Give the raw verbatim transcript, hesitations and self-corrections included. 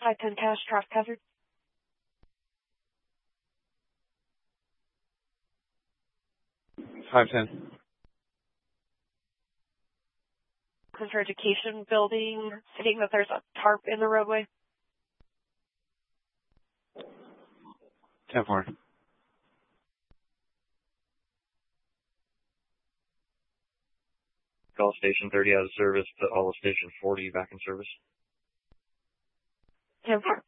five ten cash, traffic hazard. five ten. Center Education building, stating that there's a tarp in the roadway. ten four. Call station thirty out of service, put all of station forty back in service. ten four.